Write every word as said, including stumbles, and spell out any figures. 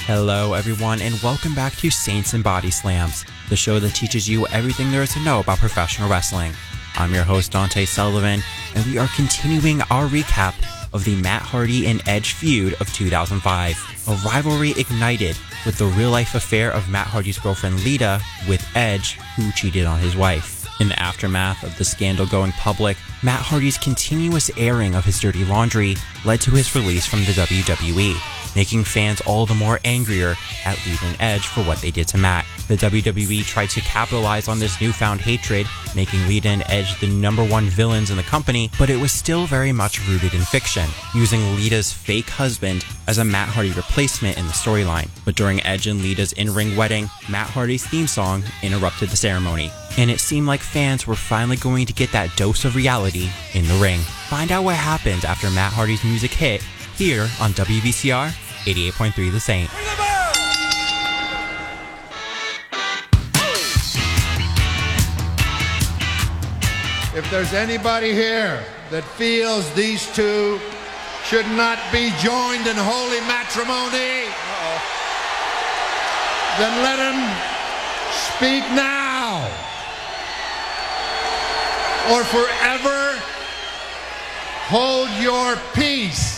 Hello, everyone, and welcome back to Saints and Body Slams, the show that teaches you everything there is to know about professional wrestling. I'm your host, Dante Sullivan, and we are continuing our recap of the Matt Hardy and Edge feud of two thousand five, a rivalry ignited with the real-life affair of Matt Hardy's girlfriend Lita with Edge, who cheated on his wife. In the aftermath of the scandal going public, Matt Hardy's continuous airing of his dirty laundry led to his release from the W W E, making fans all the more angrier at Lita and Edge for what they did to Matt. The W W E tried to capitalize on this newfound hatred, making Lita and Edge the number one villains in the company, but it was still very much rooted in fiction, using Lita's fake husband as a Matt Hardy replacement in the storyline. But during Edge and Lita's in-ring wedding, Matt Hardy's theme song interrupted the ceremony, and it seemed like fans were finally going to get that dose of reality in the ring. Find out what happened after Matt Hardy's music hit here on W V C R eighty-eight point three The Saint. If there's anybody here that feels these two should not be joined in holy matrimony, Uh-oh. then let him speak now, or forever hold your peace.